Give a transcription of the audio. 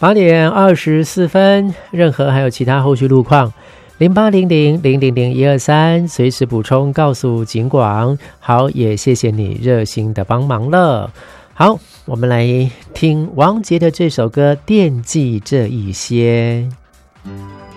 8:24，任何还有其他后续路况0800000123随时补充告诉警广。好，也谢谢你热心的帮忙了。好，我们来听王杰的这首歌《惦记这一些》。